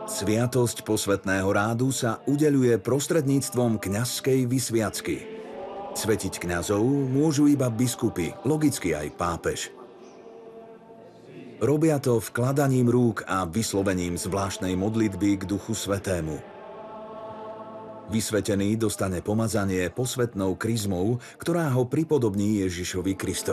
Sviatosť posvätného rádu sa udeľuje prostredníctvom kňazskej vysviacky. Svetiť kňazov môžu iba biskupy, logicky aj pápež. Robia to vkladaním rúk a vyslovením zvláštnej modlitby k Duchu Svätému. Vysvetený dostane pomazanie posvätnou kryzmou, ktorá ho pripodobní Ježišovi Kristovi.